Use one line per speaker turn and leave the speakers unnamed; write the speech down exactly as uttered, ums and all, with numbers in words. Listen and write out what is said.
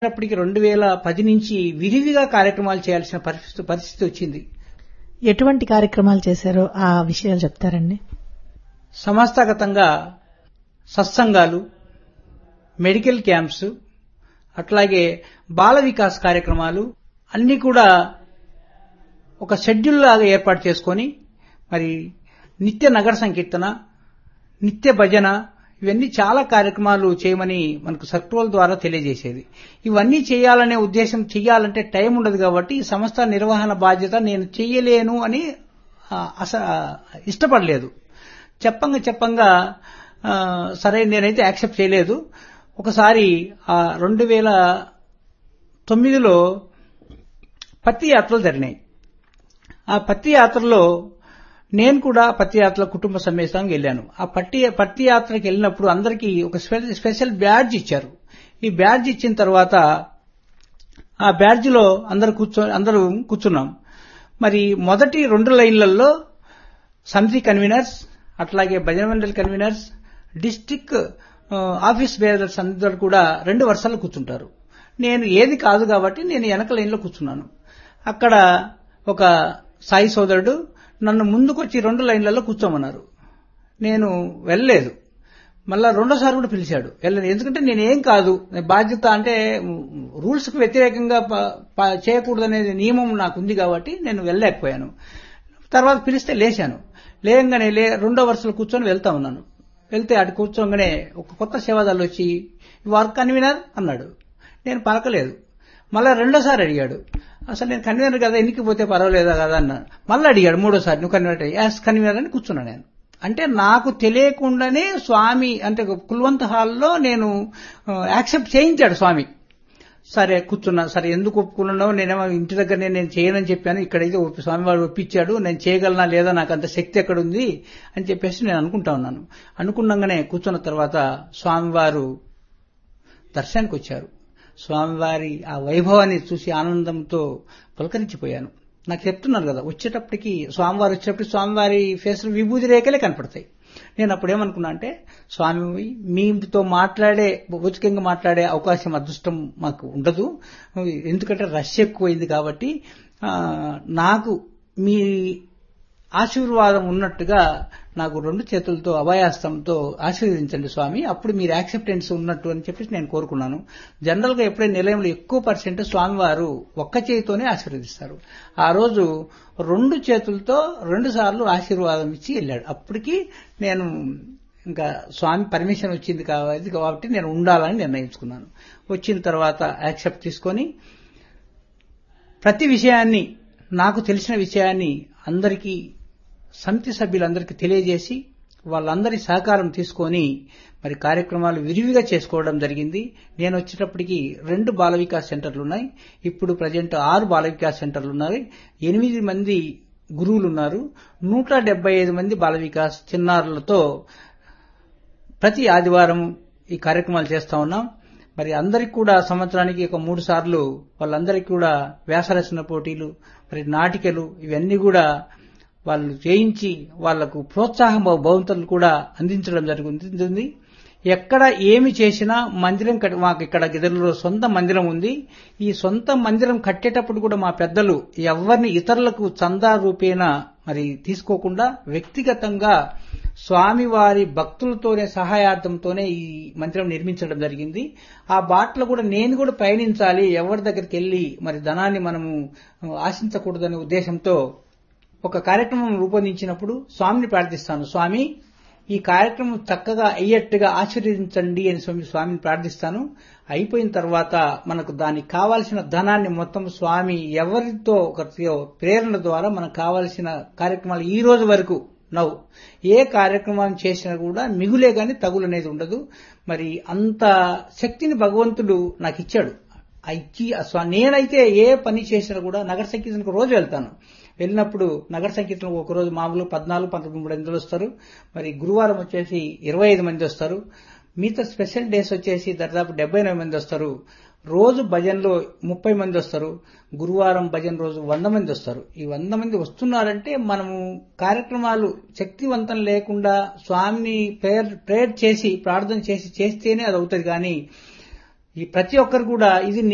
అప్పటికి రెండు వేల పది నుంచి విరివిగా కార్యక్రమాలు చేయాల్సిన పరిస్థితి పరిస్థితి వచ్చింది.
ఎటువంటి కార్యక్రమాలు చేశారో ఆ విషయాలు చెప్తారండి?
సంస్థాగతంగా సత్సంగాలు, మెడికల్ క్యాంప్స్, అట్లాగే బాల వికాస్ కార్యక్రమాలు అన్ని కూడా ఒక షెడ్యూల్ లాగా ఏర్పాటు చేసుకొని మరి నిత్య నగర సంకీర్తన, నిత్య భజన ఇవన్నీ చాలా కార్యక్రమాలు చేయమని మనకు సర్కులర్ ద్వారా తెలియజేసేది. ఇవన్నీ చేయాలనే ఉద్దేశం, చేయాలంటే టైం ఉండదు కాబట్టి ఈ సంస్థ నిర్వహణ బాధ్యత నేను చెయ్యలేను అని అస ఇష్టపడలేదు. చెప్పంగా చెప్పంగా సరే నేనైతే యాక్సెప్ట్ చేయలేదు. ఒకసారి ఆ రెండు వేల తొమ్మిదిలో పత్తి యాత్రలు జరిగినాయి. ఆ పత్తి యాత్రలో నేను కూడా పత్తి యాత్ర కుటుంబ సమేతంగా వెళ్ళాను. ఆ పత్తి పత్తి యాత్రకి వెళ్ళినప్పుడు అందరికీ ఒక స్పెషల్ బ్యాడ్జ్ ఇచ్చారు. ఈ బ్యాడ్జ్ ఇచ్చిన తర్వాత ఆ బ్యాడ్జ్ లో అందరూ కూర్చో అందరూ కూర్చున్నాం. మరి మొదటి రెండు లైన్లలో సమితి కన్వీనర్స్, అట్లాగే భజన మండలి కన్వీనర్స్, డిస్ట్రిక్ట్ ఆఫీస్ బేరర్స్ అందరూ కూడా రెండు వరుసలు కూర్చుంటారు. నేను ఏది కాదు కాబట్టి నేను వెనక లైన్లో కూర్చున్నాను. అక్కడ ఒక సాయి సోదరుడు నన్ను ముందుకొచ్చి రెండు లైన్లలో కూర్చోమన్నారు. నేను వెళ్ళలేదు. మళ్ళా రెండోసారి కూడా పిలిచాడు, వెళ్ళలేదు. ఎందుకంటే నేనేం కాదు, బాధ్యత అంటే రూల్స్ కు వ్యతిరేకంగా చేయకూడదనేది నియమం నాకు ఉంది కాబట్టి నేను వెళ్ళలేకపోయాను. తర్వాత పిలిస్తే లేచాను. లేయంగానే లే రెండో వరుసలో కూర్చొని వెళ్తా ఉన్నాను. వెళ్తే అటు కూర్చోగానే ఒక కొత్త సేవాదాలు వచ్చి వర్క్ కన్వీనర్ అన్నాడు. నేను పలకలేదు. మళ్ళా రెండోసారి అడిగాడు, అసలు నేను కన్వీనర్ కదా, ఎన్నికి పోతే పర్వాలేదా కదా అన్నాను. మళ్ళీ అడిగాడు మూడోసారి, నువ్వు కన్వీనర్? యాస్ కన్వీనర్ అని కూర్చున్నాను నేను. అంటే నాకు తెలియకుండానే స్వామి అంటే కుల్వంత్ హాల్లో నేను యాక్సెప్ట్ చేయించాడు స్వామి. సరే కూర్చున్నా. సరే ఎందుకు ఒప్పుకున్నావు? నేనేమో ఇంటి దగ్గర నేను చేయనని చెప్పాను, ఇక్కడైతే స్వామివాడు ఒప్పించాడు, నేను చేయగలనా లేదా, నాకు అంత శక్తి ఎక్కడుంది అని చెప్పేసి నేను అనుకుంటా ఉన్నాను. అనుకున్నాగానే కూర్చున్న తర్వాత స్వామివారు దర్శనానికి వచ్చారు. స్వామివారి ఆ వైభవాన్ని చూసి ఆనందంతో పులకరించిపోయాను. నాకు చెప్తున్నారు కదా, వచ్చేటప్పటికి స్వామివారు వచ్చేటప్పటికి స్వామివారి ఫేస్ విభూతి రేఖలే కనపడతాయి. నేను అప్పుడేమనుకున్నా అంటే, స్వామి మీతో మాట్లాడే భౌతికంగా మాట్లాడే అవకాశం అదృష్టం మాకు ఉండదు, ఎందుకంటే రష్ ఎక్కువైంది కాబట్టి నాకు మీ ఆశీర్వాదం ఉన్నట్టుగా నాకు రెండు చేతులతో అభయాస్తంతో ఆశీర్వదించండి స్వామి, అప్పుడు మీరు యాక్సెప్టెన్స్ ఉన్నట్టు అని చెప్పేసి నేను కోరుకున్నాను. జనరల్ గా ఎప్పుడైనా నిలయంలో ఎక్కువ పర్సెంట్ స్వామివారు ఒక్క చేతితోనే ఆశీర్వదిస్తారు. ఆ రోజు రెండు చేతులతో రెండు సార్లు ఆశీర్వాదం ఇచ్చి వెళ్ళాడు. అప్పటికి నేను ఇంకా స్వామి పర్మిషన్ వచ్చింది కాబట్టి నేను ఉండాలని నిర్ణయించుకున్నాను. వచ్చిన తర్వాత యాక్సెప్ట్ తీసుకొని ప్రతి విషయాన్ని, నాకు తెలిసిన విషయాన్ని అందరికీ, సమితి సభ్యులందరికీ తెలియజేసి వాళ్ళందరి సహకారం తీసుకొని మరి కార్యక్రమాలు విరివిగా చేసుకోవడం జరిగింది. నేను వచ్చేటప్పటికి రెండు బాల వికాస్ సెంటర్లు ఉన్నాయి. ఇప్పుడు ప్రజెంట్ ఆరు బాల వికాస్ సెంటర్లు ఉన్నాయి. ఎనిమిది మంది గురువులు ఉన్నారు. నూట డెబ్బై ఐదు మంది బాల వికాస్ చిన్నారులతో ప్రతి ఆదివారం ఈ కార్యక్రమాలు చేస్తా ఉన్నాం. మరి అందరికి కూడా సంవత్సరానికి ఒక మూడు సార్లు వాళ్ళందరికీ కూడా వ్యాసరచన పోటీలు, మరి నాటికలు ఇవన్నీ కూడా వాళ్ళు చేయించి వాళ్లకు ప్రోత్సాహం బహుమతులు కూడా అందించడం జరుగుతుంది. ఎక్కడ ఏమి చేసినా మందిరం, మాకు ఇక్కడ గిద్దరులో సొంత మందిరం ఉంది. ఈ సొంత మందిరం కట్టేటప్పుడు కూడా మా పెద్దలు ఎవరిని ఇతరులకు చందా రూపేణా మరి తీసుకోకుండా వ్యక్తిగతంగా స్వామివారి భక్తులతోనే సహాయార్థంతోనే ఈ మందిరం నిర్మించడం జరిగింది. ఆ బాటలో కూడా నేను కూడా పయనించాలి, ఎవరి దగ్గరికి వెళ్లి మరి ధనాన్ని మనము ఆశించకూడదనే ఉద్దేశంతో ఒక కార్యక్రమం రూపొందించినప్పుడు స్వామిని ప్రార్థిస్తాను, స్వామి ఈ కార్యక్రమం చక్కగా అయ్యేట్టుగా ఆశీర్వదించండి అని స్వామిని ప్రార్థిస్తాను. అయిపోయిన తర్వాత మనకు దానికి కావాల్సిన ధనాన్ని మొత్తం స్వామి ఎవరితో ఒక ప్రేరణ ద్వారా మనకు కావాల్సిన కార్యక్రమాలు ఈ రోజు వరకు నవ్వు ఏ కార్యక్రమాన్ని చేసినా కూడా మిగులే గాని తగులు అనేది ఉండదు. మరి అంత శక్తిని భగవంతుడు నాకు ఇచ్చాడు. ఇచ్చి నేనైతే ఏ పని చేసినా కూడా నగర సంకీర్తనకు రోజు వెళ్తాను. వెళ్ళినప్పుడు నగర సంకీర్తనకు ఒక రోజు మామూలు పద్నాలుగు పంతొమ్మిది మూడు మంది వస్తారు. మరి గురువారం వచ్చేసి ఇరవై ఐదు మంది వస్తారు. మిగతా స్పెషల్ డేస్ వచ్చేసి దాదాపు డెబ్బై ఎనిమిది మంది వస్తారు. రోజు భజన్లో ముప్పై మంది వస్తారు. గురువారం భజన్ రోజు వంద మంది వస్తారు. ఈ వంద మంది వస్తున్నారంటే మనము కార్యక్రమాలు శక్తివంతం లేకుండా స్వామిని ప్రేయర్ ప్రేయర్ చేసి ప్రార్థన చేసి చేస్తేనే అది అవుతుంది. కానీ ఈ ప్రతి ఒక్కరు కూడా ఇది